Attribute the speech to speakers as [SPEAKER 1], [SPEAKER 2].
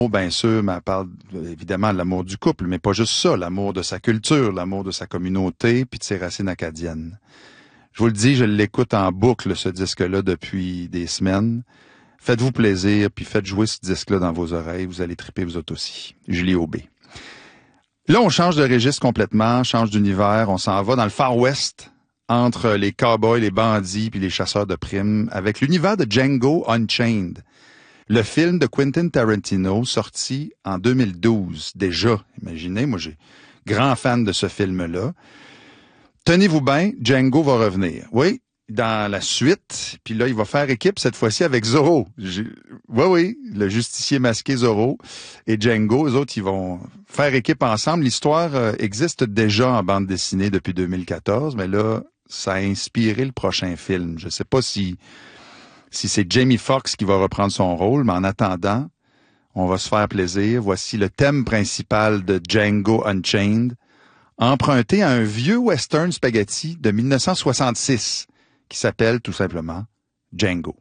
[SPEAKER 1] Bien sûr, mais elle parle évidemment de l'amour du couple, mais pas juste ça, l'amour de sa culture, l'amour de sa communauté, puis de ses racines acadiennes. Je vous le dis, je l'écoute en boucle, ce disque-là, depuis des semaines. Faites-vous plaisir, puis faites jouer ce disque-là dans vos oreilles. Vous allez triper vous autres aussi. Julie Aubé. Là, on change de registre complètement, change d'univers. On s'en va dans le Far West, entre les cowboys, les bandits, puis les chasseurs de primes, avec l'univers de Django Unchained. Le film de Quentin Tarantino, sorti en 2012. Déjà, imaginez, moi, j'ai grand fan de ce film-là. Tenez-vous bien, Django va revenir. Oui, dans la suite, puis là, il va faire équipe cette fois-ci avec Zorro. Oui, le justicier masqué Zorro et Django, eux autres, ils vont faire équipe ensemble. L'histoire existe déjà en bande dessinée depuis 2014, mais là, ça a inspiré le prochain film. Je sais pas si c'est Jamie Foxx qui va reprendre son rôle, mais en attendant, on va se faire plaisir. Voici le thème principal de Django Unchained, emprunté à un vieux western spaghetti de 1966 qui s'appelle tout simplement Django.